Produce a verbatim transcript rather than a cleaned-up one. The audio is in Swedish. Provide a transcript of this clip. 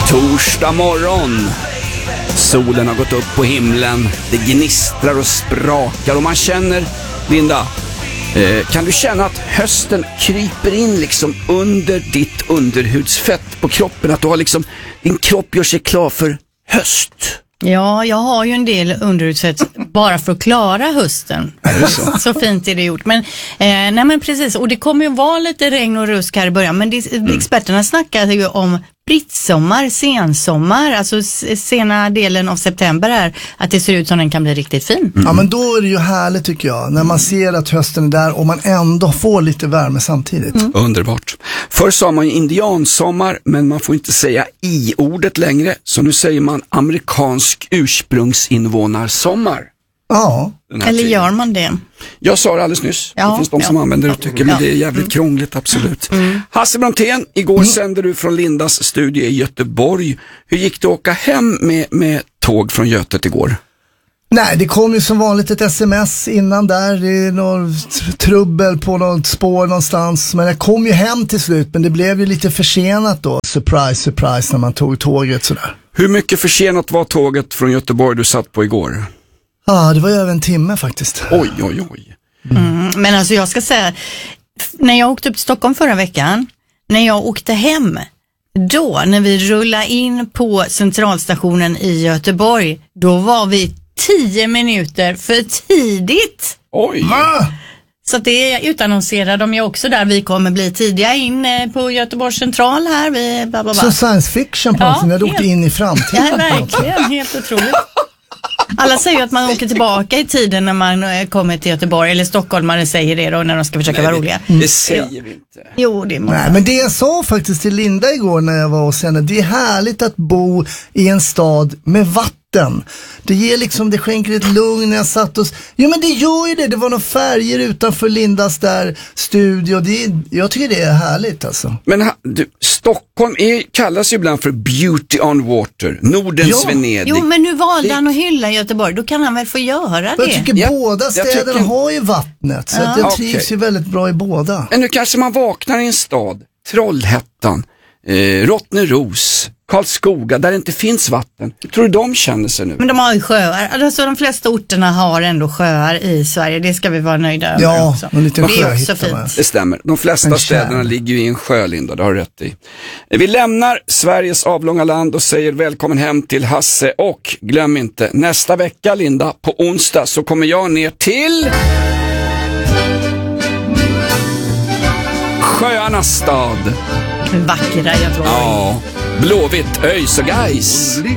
Torsdag morgon. Solen har gått upp på himlen. Det gnistrar och sprakar och man känner, Linda, eh, kan du känna att hösten kryper in liksom under ditt underhudsfett på kroppen? Att du har liksom, din kropp gör sig klar för höst. Ja, jag har ju en del underhudsfett bara för att klara hösten. Är det så? Så fint är det gjort. Men, eh, nej men precis, och det kommer ju vara lite regn och rusk här i början. Men det, mm. experterna snackar ju om brittsommar, sensommar, alltså sena delen av september här, att det ser ut som den kan bli riktigt fin. Mm. Ja, men då är det ju härligt tycker jag, när man ser att hösten är där och man ändå får lite värme samtidigt. Mm. Underbart. Förr sa man ju indiansommar, men man får inte säga i-ordet längre, så nu säger man amerikansk ursprungsinvånarsommar. Ja. Eller gör man det? Jag sa det alldeles nyss. Ja, det finns de ja. som använder uttrycket, men ja. det är jävligt mm. krångligt, absolut. Mm. Hasse Brontén, igår mm. sände du från Lindas studie i Göteborg. Hur gick det att åka hem med, med tåg från Götet igår? Nej, det kom ju som vanligt ett sms innan där. Det är något trubbel på något spår någonstans. Men jag kom ju hem till slut, men det blev ju lite försenat då. Surprise, surprise, när man tog tåget sådär. Hur mycket försenat var tåget från Göteborg du satt på igår? Ja, ah, det var ju över en timme faktiskt. Oj, oj, oj. Mm, men alltså jag ska säga, när jag åkte upp till Stockholm förra veckan, när jag åkte hem, då när vi rullade in på centralstationen i Göteborg, då var vi tio minuter för tidigt. Oj. Va? Så det är utannonserade de är också där. Vi kommer bli tidiga in på Göteborgs central här. Vi bla bla bla. Så science fiction på ja, när du åkte in i framtiden. Ja, verkligen. Helt otroligt. Alla säger ju att man åker tillbaka i tiden när man kommer till Göteborg, eller stockholmare säger det då när de ska försöka Nej, vara roliga. Det säger vi inte. Jo, det är många. Nej, men det jag sa faktiskt till Linda igår när jag var hos henne, det är härligt att bo i en stad med vatten. Det ger liksom, det skänker ett lugn när jag satt och... Jo, men det gör ju det. Det var några färger utanför Lindas där studio. Det är, jag tycker det är härligt alltså. Men ha, du, Stockholm är, kallas ju ibland för beauty on water. Nordens ja. Venedig. Jo, men nu valde det... han att hylla Göteborg. Då kan han väl få göra det. Jag tycker ja, båda städerna tycker... har ju vattnet. Så ja. att jag trivs okay. ju väldigt bra i båda. Men nu kanske man vaknar i en stad. Trollhättan, eh, Rottneros, Karlskoga, där det inte finns vatten. Hur tror du de känner sig nu? Men de har ju sjöar. Alltså de flesta orterna har ändå sjöar i Sverige. Det ska vi vara nöjda över ja, också. En liten det är också fint. Man. Det stämmer. De flesta städerna ligger ju i en sjö, Linda. Det har du rätt i. Vi lämnar Sveriges avlånga land och säger välkommen hem till Hasse. Och glöm inte, nästa vecka, Linda, på onsdag så kommer jag ner till... Sjöarnas stad. Vackra Göteborg. Ja, Blåvitt, ÖIS och Gais.